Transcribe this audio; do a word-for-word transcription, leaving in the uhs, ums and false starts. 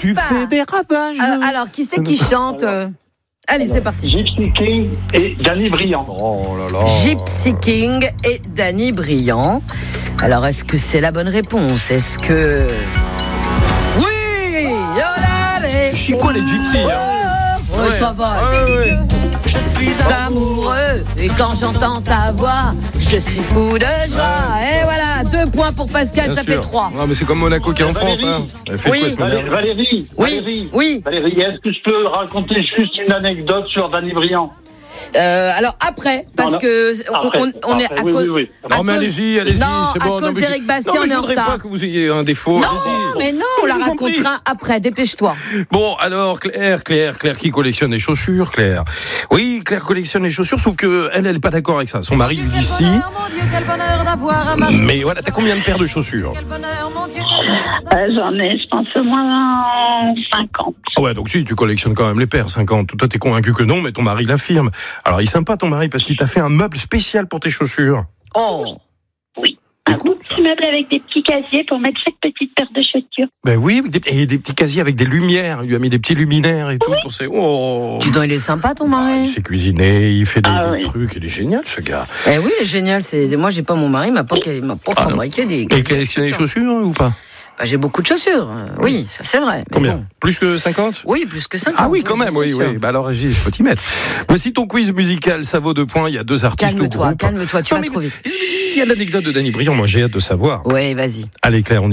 Tu fais des ravages. Euh, alors, qui c'est qui chante euh Allez, c'est parti. Gypsy King et Danny Briand. Oh là là. Gypsy King et Danny Briand. Alors, est-ce que c'est la bonne réponse? Est-ce que... Oui, olé. C'est chico les gypsies. Hein. Oh, ouais, ça va. Ouais, ouais. Je suis amoureux et quand j'entends ta voix, je suis fou de joie. Et voilà, deux points pour Pascal, Bien ça sûr. fait trois. Non, mais c'est comme Monaco qui est en Valérie. France. Hein. Elle fait Oui. quoi, ce Valé- madame Valérie, Oui, Valérie, oui. Valérie, est-ce que je peux raconter juste une anecdote sur Danny Briand? Euh, alors après, parce Non, non. que on, Après, on, on est après, à oui, cause. oui, oui. à Non, mais cause- allez-y, allez-y, Non, c'est bon. à Non, cause mais d'Éric je- Bastien, non, mais on je est en voudrais retard. pas que vous ayez un défaut. Non, Allez-y. mais non, on la Je vous en prie. racontera après. Dépêche-toi. Bon, alors, Claire, Claire, Claire qui collectionne les chaussures, Claire. Oui, Claire collectionne les chaussures, sauf que elle, elle est pas d'accord avec ça. Son mari lui dit si. Mais voilà, t'as combien de paires de chaussures? Euh, J'en ai, je pense, au moins cinquante. Ah ouais, donc si, tu collectionnes quand même les paires, cinquante. Toi, t'es convaincu que non, mais ton mari l'affirme. Alors, il est sympa, ton mari, parce qu'il t'a fait un meuble spécial pour tes chaussures. Oh. Un beau petit meuble avec des petits casiers pour mettre chaque petite paire de chaussures. Ben oui, avec des, et des petits casiers avec des lumières. Il lui a mis des petits luminaires et tout pour ses... Oh. Dis donc, il est sympa ton Il mari. sait cuisiner, il fait des, Ah des oui. trucs, il est génial, ce gars. Eh oui, il est génial. C'est moi, j'ai pas mon mari, il m'a pas, il m'a pas Ah, fabriqué des. Et collectionner les chaussures, hein, ou pas? Bah, j'ai beaucoup de chaussures. euh, Oui, ça c'est vrai. mais Combien? bon. Plus que cinquante? Oui, plus que cinquante. Ah oui, quand même, oui, c'est oui. sûr. Bah alors, Régis, il faut t'y mettre. Voici ton quiz musical, ça vaut deux points. Il y a deux artistes au Calme-toi, groupe. calme-toi, tu Non, vas mais trop vite. Il y a l'anecdote de Danny Briand, moi j'ai hâte de savoir. Oui, vas-y. Allez Claire, on y